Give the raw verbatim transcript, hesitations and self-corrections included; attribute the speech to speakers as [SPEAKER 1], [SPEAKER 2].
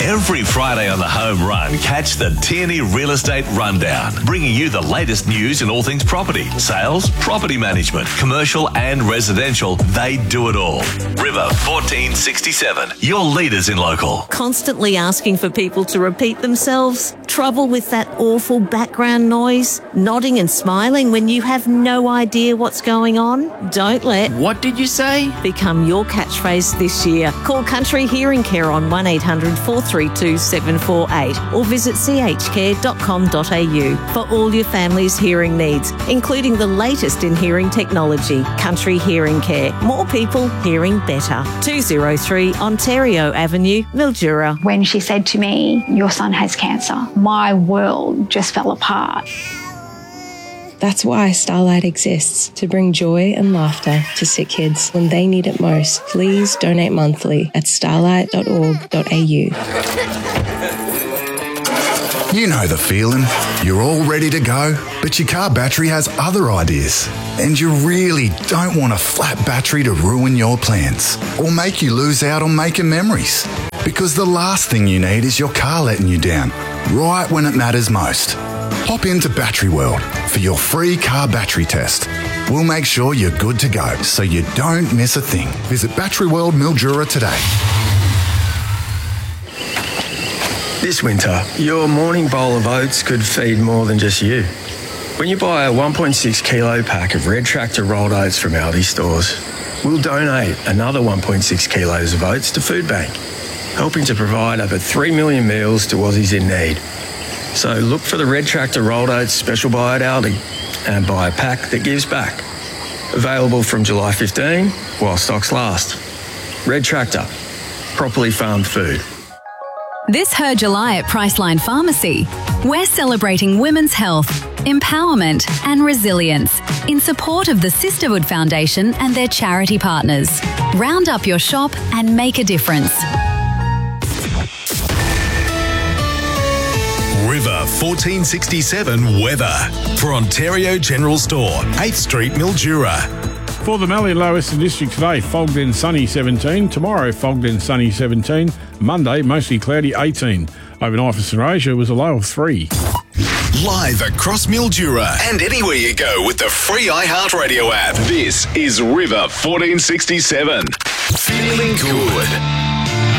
[SPEAKER 1] Every Friday on the Home Run, catch the Tierney Real Estate Rundown, bringing you the latest news in all things property, sales, property management, commercial and residential. They do it all. River fourteen sixty-seven, your leaders in local.
[SPEAKER 2] Constantly asking for people to repeat themselves? Trouble with that awful background noise? Nodding and smiling when you have no idea what's going on? Don't let
[SPEAKER 3] What did you say?
[SPEAKER 2] become your catchphrase this year. Call Country Hearing Care on one eight hundred four three two seven four eight or visit c h care dot com dot a u for all your family's hearing needs, including the latest in hearing technology. Country Hearing Care. More people hearing better. two oh three Ontario Avenue, Mildura.
[SPEAKER 4] When she said to me, "Your son has cancer," my world just fell apart.
[SPEAKER 5] That's why Starlight exists, to bring joy and laughter to sick kids when they need it most. Please donate monthly at starlight dot org dot a u.
[SPEAKER 6] You know the feeling. You're all ready to go, but your car battery has other ideas. And you really don't want a flat battery to ruin your plans or make you lose out on making memories. Because the last thing you need is your car letting you down, right when it matters most. Hop into Battery World for your free car battery test. We'll make sure you're good to go so you don't miss a thing. Visit Battery World Mildura today.
[SPEAKER 7] This winter, your morning bowl of oats could feed more than just you. When you buy a one point six kilo pack of Red Tractor rolled oats from Aldi stores, we'll donate another one point six kilos of oats to Food Bank, helping to provide over three million meals to Aussies in need. So look for the Red Tractor rolled oats special buy at Aldi and buy a pack that gives back. Available from July fifteenth while stocks last. Red Tractor, properly farmed food.
[SPEAKER 8] This Her July at Priceline Pharmacy. We're celebrating women's health, empowerment and resilience in support of the Sisterhood Foundation and their charity partners. Round up your shop and make a difference.
[SPEAKER 1] River fourteen sixty-seven weather for Ontario General Store, eighth Street, Mildura.
[SPEAKER 9] For the Mallee and Low Western District today, fogged and sunny seventeen. Tomorrow, fogged and sunny seventeen. Monday, mostly cloudy eighteen. Overnight for St Asia was a low of three.
[SPEAKER 1] Live across Mildura and anywhere you go with the free iHeartRadio app. This is River fourteen sixty-seven. Feeling good.